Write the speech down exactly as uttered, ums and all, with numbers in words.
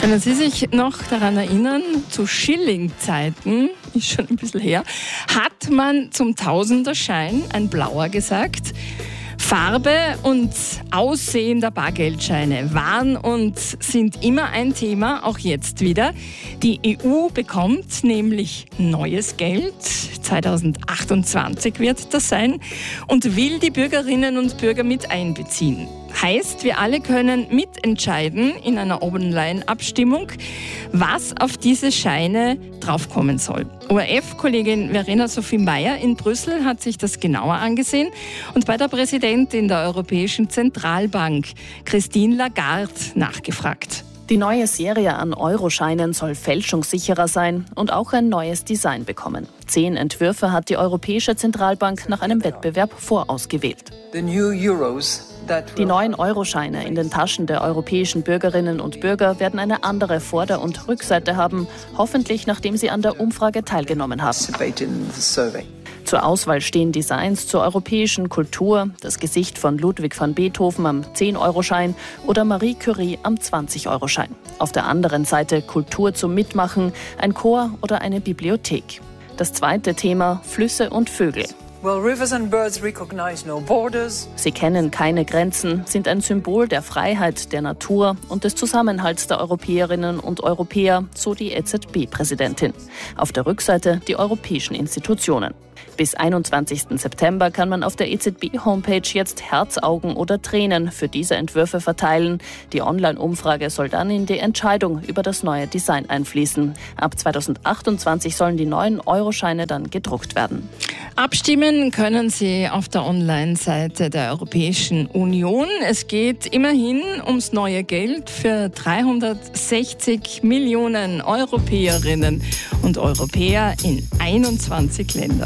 Können Sie sich noch daran erinnern, zu Schilling-Zeiten, ist schon ein bisschen her, hat man zum Tausenderschein ein Blauer gesagt. Farbe und Aussehen der Bargeldscheine waren und sind immer ein Thema, auch jetzt wieder. Die E U bekommt nämlich neues Geld, zweitausendachtundzwanzig wird das sein, und will die Bürgerinnen und Bürger mit einbeziehen. Heißt, wir alle können mitentscheiden in einer Online-Abstimmung, was auf diese Scheine draufkommen soll. O R F-Kollegin Verena Sophie Meyer in Brüssel hat sich das genauer angesehen und bei der Präsidentin der Europäischen Zentralbank, Christine Lagarde, nachgefragt. Die neue Serie an Euroscheinen soll fälschungssicherer sein und auch ein neues Design bekommen. Zehn Entwürfe hat die Europäische Zentralbank nach einem Wettbewerb vorausgewählt. Die neuen Euroscheine in den Taschen der europäischen Bürgerinnen und Bürger werden eine andere Vorder- und Rückseite haben, hoffentlich nachdem sie an der Umfrage teilgenommen haben. Zur Auswahl stehen Designs zur europäischen Kultur, das Gesicht von Ludwig van Beethoven am zehn-Euro-Schein oder Marie Curie am zwanzig-Euro-Schein. Auf der anderen Seite Kultur zum Mitmachen, ein Chor oder eine Bibliothek. Das zweite Thema: Flüsse und Vögel. Well, rivers and birds recognize no borders. Sie kennen keine Grenzen, sind ein Symbol der Freiheit, der Natur und des Zusammenhalts der Europäerinnen und Europäer, so die E Z B-Präsidentin. Auf der Rückseite die europäischen Institutionen. Bis einundzwanzigsten September kann man auf der E Z B-Homepage jetzt Herz, Augen oder Tränen für diese Entwürfe verteilen. Die Online-Umfrage soll dann in die Entscheidung über das neue Design einfließen. Ab zweitausendachtundzwanzig sollen die neuen Euroscheine dann gedruckt werden. Abstimmen können Sie auf der Online-Seite der Europäischen Union. Es geht immerhin ums neue Geld für dreihundertsechzig Millionen Europäerinnen und Europäer in einundzwanzig Ländern.